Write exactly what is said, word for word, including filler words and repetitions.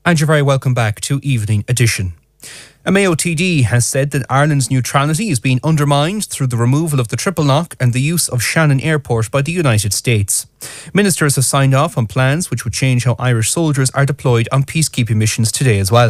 And you're very welcome back to Evening Edition. A Mayo T D has said that Ireland's neutrality is being undermined through the removal of the triple knock and the use of Shannon Airport by the United States. Ministers have signed off on plans which would change how Irish soldiers are deployed on peacekeeping missions today as well.